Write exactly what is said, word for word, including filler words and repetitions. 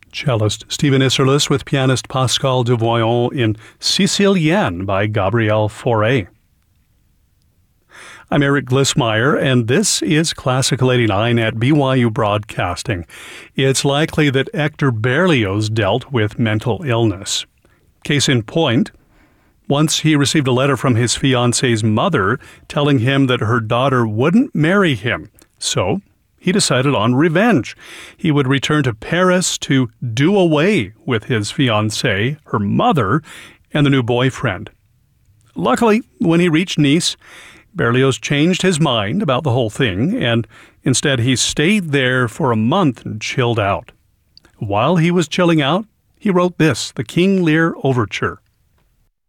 Cellist Stephen Isserlis with pianist Pascal Duvoyon in Sicilienne by Gabriel Fauré. I'm Eric Glissmeyer, and this is Classical eighty-nine at B Y U Broadcasting. It's likely that Hector Berlioz dealt with mental illness. Case in point, once he received a letter from his fiancée's mother telling him that her daughter wouldn't marry him, so he decided on revenge. He would return to Paris to do away with his fiancée, her mother, and the new boyfriend. Luckily, when he reached Nice, Berlioz changed his mind about the whole thing, and instead he stayed there for a month and chilled out. While he was chilling out, he wrote this, the King Lear Overture.